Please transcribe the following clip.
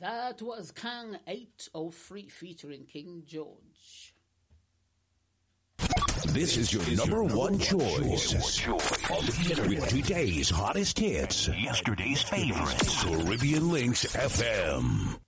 That was Kang 803 featuring King George. This is your number one choice with today's hottest hits. Yesterday's favorites. Caribbean Links FM.